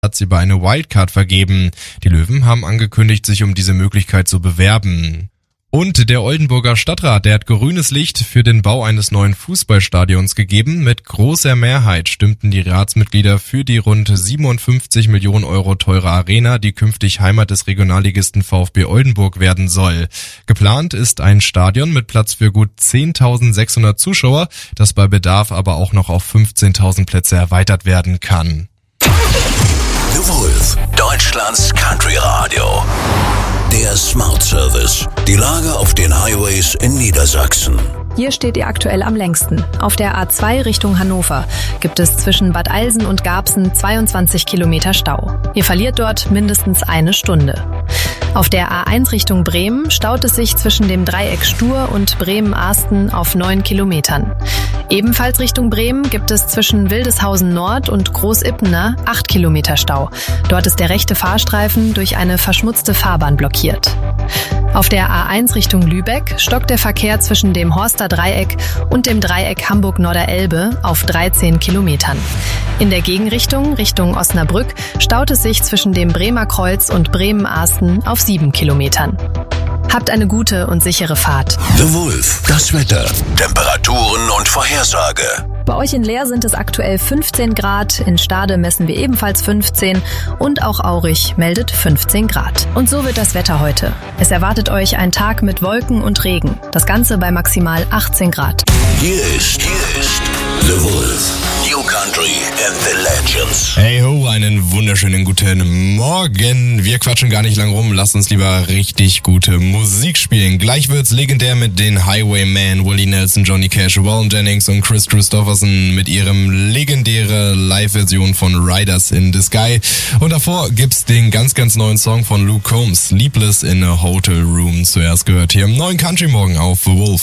Platz über eine Wildcard vergeben. Die Löwen haben angekündigt, sich um diese Möglichkeit zu bewerben. Und der Oldenburger Stadtrat, der hat grünes Licht für den Bau eines neuen Fußballstadions gegeben. Mit großer Mehrheit stimmten die Ratsmitglieder für die rund 57 Millionen Euro teure Arena, die künftig Heimat des Regionalligisten VfB Oldenburg werden soll. Geplant ist ein Stadion mit Platz für gut 10.600 Zuschauer, das bei Bedarf aber auch noch auf 15.000 Plätze erweitert werden kann. The Wolf, Deutschlands Country Radio. Der Smart Service. Die Lage auf den Highways in Niedersachsen. Hier steht ihr aktuell am längsten. Auf der A2 Richtung Hannover gibt es zwischen Bad Eilsen und Garbsen 22 Kilometer Stau. Ihr verliert dort mindestens eine Stunde. Auf der A1 Richtung Bremen staut es sich zwischen dem Dreieck Stur und Bremen-Arsten auf 9 Kilometern. Ebenfalls Richtung Bremen gibt es zwischen Wildeshausen Nord und Großippener 8 Kilometer Stau. Dort ist der rechte Fahrstreifen durch eine verschmutzte Fahrbahn blockiert. Auf der A1 Richtung Lübeck stockt der Verkehr zwischen dem Horster Dreieck und dem Dreieck Hamburg-Norderelbe auf 13 Kilometern. In der Gegenrichtung, Richtung Osnabrück, staut es sich zwischen dem Bremer Kreuz und Bremen-Arsten auf 7 Kilometern. Habt eine gute und sichere Fahrt. The Wolf, das Wetter, Temperaturen und Vorhersage. Bei euch in Leer sind es aktuell 15 Grad, in Stade messen wir ebenfalls 15 und auch Aurich meldet 15 Grad. Und so wird das Wetter heute. Es erwartet euch ein Tag mit Wolken und Regen. Das Ganze bei maximal 18 Grad. Hier ist The Wolf, New Country and the Legends. Hey ho, einen wunderschönen guten Morgen. Wir quatschen gar nicht lang rum, lasst uns lieber richtig gute Musik spielen. Gleich wird's legendär mit den Highwaymen, Willie Nelson, Johnny Cash, Waylon Jennings und Chris Christopherson mit ihrem legendäre Live-Version von Riders in the Sky. Und davor gibt's den ganz, ganz neuen Song von Luke Combs, Sleepless in a Hotel Room. Zuerst gehört hier im neuen Country Morgen auf The Wolf.